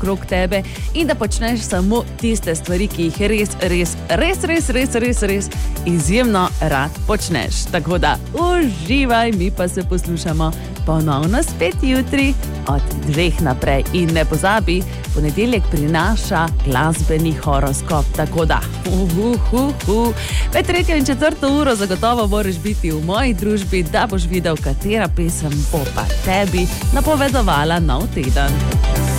okrog tebe in da počneš samo tiste stvari, ki jih res izjemno rad počneš. Tako da uživaj, mi pa se poslušamo ponovno spet jutri od 2 naprej. In ne pozabi, ponedeljek prinaša glasbeni horoskop, tako da med 3. in 4. uro zagotovo moraš biti v moji družbi, da boš videl, katera pesem bo pa tebi napovedovala nov teden.